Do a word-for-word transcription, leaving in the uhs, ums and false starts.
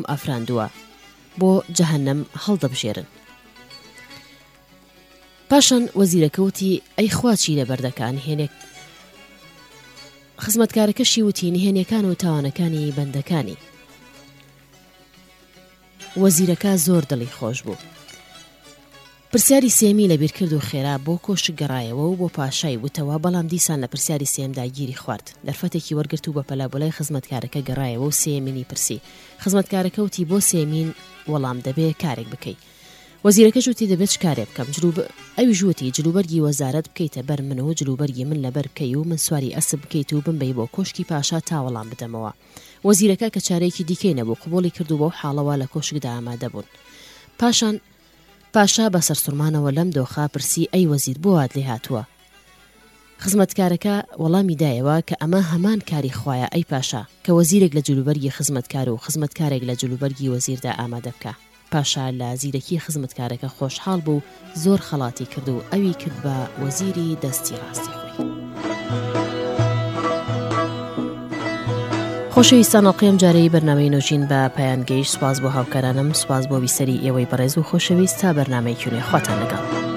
ئافراندووە بۆ جەهەنەم هەڵدەبژێرن. پاشان وەزیرەکەوتی ئەی خواچی لەبەردەکان هێنێک خزمەتکارەکەشی وتی نهێنیەکان و تاوانەکانی بەندەکانی. وەزیرەکە زۆر دڵی خۆش بوو. پرسیاری سێمی لەبیر کرد و خێرا بۆ کۆشک گەڕایەوە و بۆ پاشای وتەوە، بەڵام دیسان لە پرسیاری سێمدا گیری خوارد. دەرفەتێکی وەرگرت و بە پەلابۆلای خزمەتکارەکە گەڕایەوە و سێمینی پرسی. خزمەتکارەکە وتی بۆ سێمین وەڵام دەبێ کارێک بکەیت. وەزیرەکەش وتی دەبێت کارێ بکەم. ئەوی ژووتی جلوبەرگی وەزارەت بکەیتە بەر منەوە، جلوبەرگی من لەبەر بکەی و من سواری ئەسب بکەیت و بمبەی بۆ کۆشکی پاشا تا وەڵام بدەمەوە. وەزیرەکە کە چارەیەکی دیکەی نەبوو قبوڵی کرد و بەو حاڵەوە لە کۆشکدا ئامادە بوون. پاشان پاشا بە سەرسوڕمانەوە لەم دۆخا پرسی ئەی وەزیر بۆ هات لێ هاتووە؟ خزمەتکارەکە وەڵامی دایەوە کە ئەمە هەمان کاری خوایە ئەی پاشا، کە وەزیرێک لە جلوبەرگی خزمەتکار و خزمەتکارێک لە جلوبەرگی وەزیردا ئامادە بکە. پاشا لە زیرەکی خزمەتکارەکە خۆشحاڵ بوو، زۆر خەڵاتی کرد و ئەوی کرد بە وەزیری دەستی ڕاستی خۆی. خۆشەویستان، ئەڵقەیەم جارەی بەرنامەی نوۆژین بە پایان گەیشت. سوپاس بۆ هاوکارانم، سوپاس بۆ بیسەری ئێوەی بەڕێز و خۆشەویست. تا بەرنامەی کوێنێ خواتان لەگەڵ.